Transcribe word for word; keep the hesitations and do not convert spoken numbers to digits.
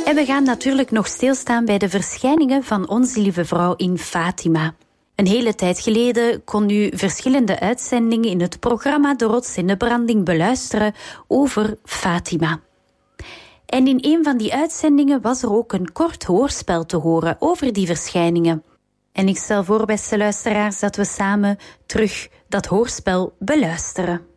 En we gaan natuurlijk nog stilstaan bij de verschijningen van Onze Lieve Vrouw in Fatima. Een hele tijd geleden kon u verschillende uitzendingen in het programma De Rots in de Branding beluisteren over Fatima. En in een van die uitzendingen was er ook een kort hoorspel te horen over die verschijningen. En ik stel voor, beste luisteraars, dat we samen terug dat hoorspel beluisteren.